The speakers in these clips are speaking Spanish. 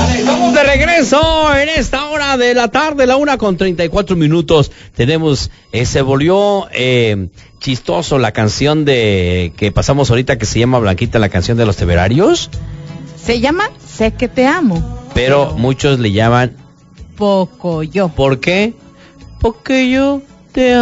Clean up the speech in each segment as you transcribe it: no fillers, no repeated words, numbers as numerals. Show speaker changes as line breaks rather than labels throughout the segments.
Estamos de regreso en esta hora de la tarde, la 1:34. Tenemos, se volvió chistoso la canción que pasamos ahorita, que se llama Blanquita, la canción de los Temerarios.
Se llama Sé que te amo.
Pero muchos le llaman
Pocoyo.
¿Por qué? Porque yo te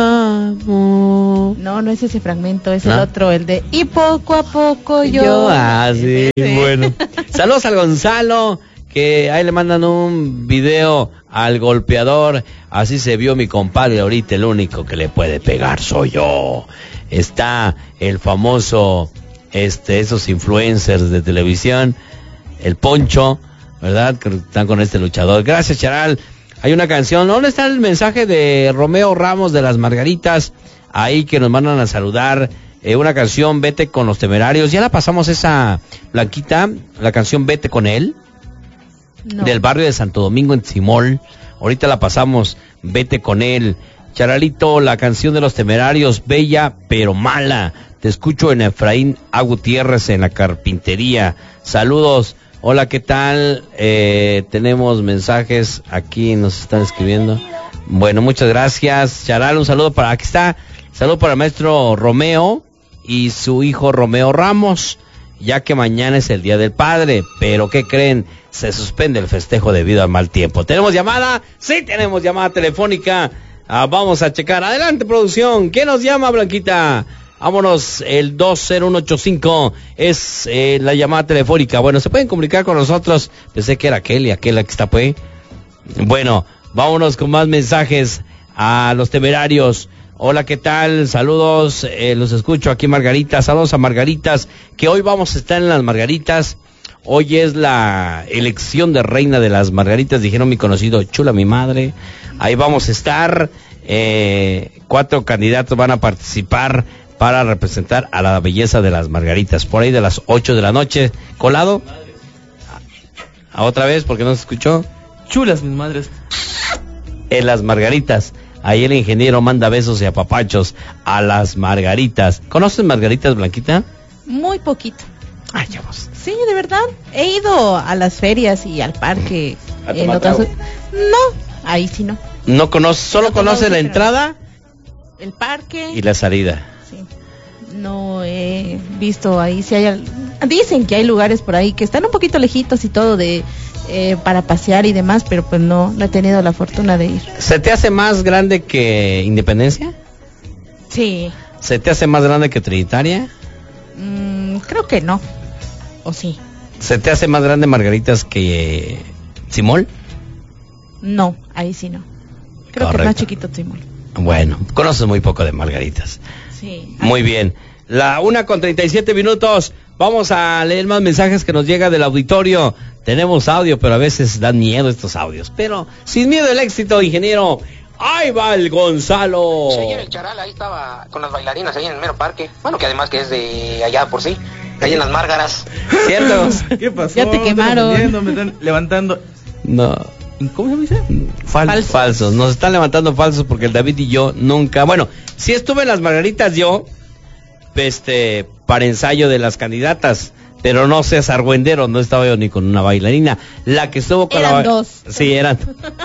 amo.
No es ese fragmento, es el otro, el de y poco a poco yo.
Sí, bueno. Saludos al Gonzalo, que ahí le mandan un video al golpeador. Así se vio mi compadre ahorita, el único que le puede pegar soy yo. Está el famoso, esos influencers de televisión, el Poncho, ¿verdad? Que están con este luchador. Gracias, Charal. Hay una canción. ¿Dónde está el mensaje de Romeo Ramos de las Margaritas? Ahí que nos mandan a saludar. Una canción, Vete con los Temerarios. Ya la pasamos esa, Blanquita, la canción Vete con él. No. Del barrio de Santo Domingo en Tzimol. Ahorita la pasamos, Vete con él. Charalito, la canción de los Temerarios, bella pero mala. Te escucho en Efraín A. Gutiérrez en la carpintería. Saludos. Hola, ¿qué tal? Tenemos mensajes aquí, nos están escribiendo. Bueno, muchas gracias, Charal. Un saludo aquí está. Saludo para el maestro Romeo y su hijo Romeo Ramos, ya que mañana es el Día del Padre. Pero, ¿qué creen? Se suspende el festejo debido al mal tiempo. ¿Tenemos llamada? Sí, tenemos llamada telefónica. Vamos a checar. Adelante, producción. ¿Quién nos llama, Blanquita? Vámonos, el 20185 es la llamada telefónica. Bueno, se pueden comunicar con nosotros. Pensé que era aquella que está pues. Bueno, vámonos con más mensajes a los Temerarios. Hola, ¿qué tal? Saludos, los escucho aquí, Margaritas. Saludos a Margaritas, que hoy vamos a estar en las Margaritas. Hoy es la elección de reina de las Margaritas, dijeron mi conocido Chula mi madre. Ahí vamos a estar. 4 candidatos van a participar para representar a la belleza de las Margaritas, por ahí de las 8 de la noche. ¿Colado? ¿Otra vez? Porque no se escuchó.
Chulas mis madres.
En las Margaritas. Ahí el ingeniero manda besos y apapachos a las Margaritas. ¿Conoces Margaritas, Blanquita?
Muy poquito.
Ay, chavos.
Sí, de verdad. He ido a las ferias y al parque. En otras... No, ahí sí no.
¿No conoces? ¿Solo conoces la entrada?
El parque.
Y la salida.
No he visto ahí si hay, dicen que hay lugares por ahí que están un poquito lejitos y todo para pasear y demás, pero pues no he tenido la fortuna de ir.
¿Se te hace más grande que Independencia?
Sí.
¿Se te hace más grande que Trinitaria?
Creo que no. ¿O sí?
¿Se te hace más grande Margaritas que Tzimol?
No, ahí sí no. Creo
Correcto.
que más chiquito Tzimol.
Bueno, conoces muy poco de Margaritas.
Sí.
Muy bien. La 1:37. Vamos a leer más mensajes que nos llega del auditorio. Tenemos audio, pero a veces dan miedo estos audios. Pero sin miedo el éxito, ingeniero. ¡Ahí va el Gonzalo!
Sí, ayer el Charal ahí estaba con las bailarinas ahí en el mero parque. Bueno, que además que es de allá por sí. Ahí en las Márgaras.
¿Cierto?
¿Qué pasó?
Ya te quemaron.
Me están levantando.
No.
¿Cómo se dice?
Falsos. Nos están levantando falsos porque el David y yo nunca... Bueno, sí estuve en las Margaritas yo, para ensayo de las candidatas, pero no seas argüendero, no estaba yo ni con una bailarina. La que estuvo con
eran dos.
Sí, eran.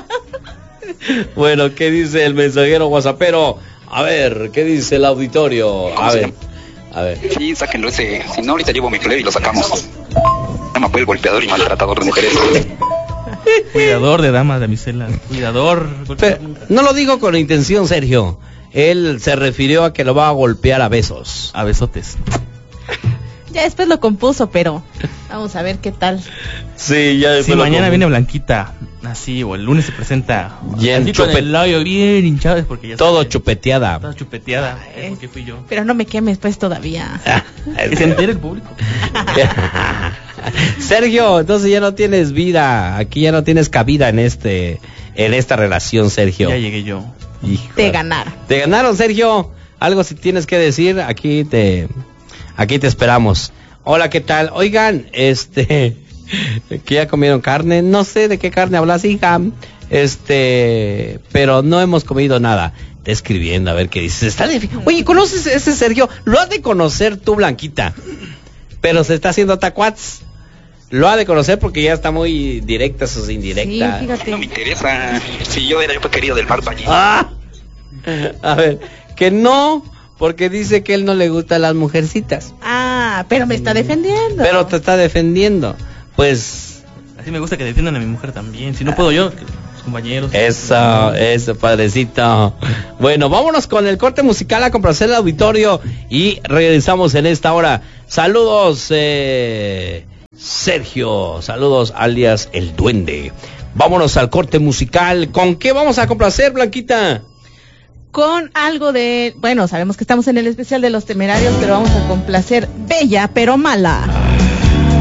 Bueno, ¿qué dice el mensajero whatsappero? A ver, ¿qué dice el auditorio? A ver.
Sí, sáquenlo ese. Si no, ahorita llevo mi play y lo sacamos. Me fue el golpeador y maltratador de mujeres.
Cuidador de damas, damiselas. Cuidador.
Pero no lo digo con intención, Sergio. Él se refirió a que lo va a golpear a besos.
A besotes.
Ya después lo compuso, pero vamos a ver qué tal.
Sí, ya después.
Si mañana viene Blanquita, así, o el lunes se presenta.
Bien,
con el labio bien hinchado, es porque ya
todo
saben,
chupeteada.
Toda chupeteada, es porque fui yo.
Pero no me quemes pues todavía.
Que se entere el público.
Sergio, entonces ya no tienes vida, aquí ya no tienes cabida en esta relación, Sergio.
Ya llegué yo.
Hijo.
Te ganaron.
Te ganaron, Sergio. Algo si tienes que decir, aquí te esperamos. Hola, ¿qué tal? Oigan, que ya comieron carne, no sé de qué carne hablas, hija. Pero no hemos comido nada. Te escribiendo a ver qué dices. Oye, ¿conoces ese Sergio? Lo has de conocer tú, Blanquita. Pero se está haciendo tacuats. lo ha de conocer porque ya está muy directa sus indirectas.
Sí, fíjate.
No me interesa. Si yo querido del Mar Valle.
Ah, a ver, que no, porque dice que él no le gustan las mujercitas.
Ah, pero me está defendiendo.
Pero te está defendiendo. Pues
Así me gusta que defiendan a mi mujer también. Si no puedo yo, que los compañeros.
eso, padrecito. Bueno, vámonos con el corte musical a complacer el auditorio y regresamos en esta hora. Saludos, Sergio. Saludos, alias El Duende. Vámonos al corte musical. ¿Con qué vamos a complacer, Blanquita?
Con algo de, bueno, sabemos que estamos en el especial de Los Temerarios, pero vamos a complacer Bella pero Mala.